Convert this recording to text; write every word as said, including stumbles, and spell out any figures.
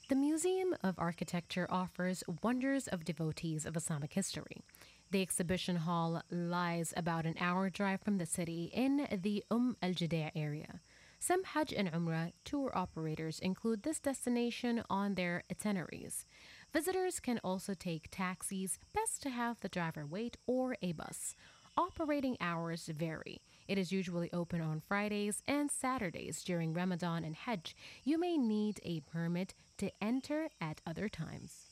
The Museum of Architecture offers wonders of devotees of Islamic history. The exhibition hall lies about an hour drive from the city in the Umm al Judea area. Some Hajj and Umrah tour operators include this destination on their itineraries. Visitors can also take taxis, best to have the driver wait, or a bus. Operating hours vary. It is usually open on Fridays and Saturdays during Ramadan and Hajj. You may need a permit to enter at other times.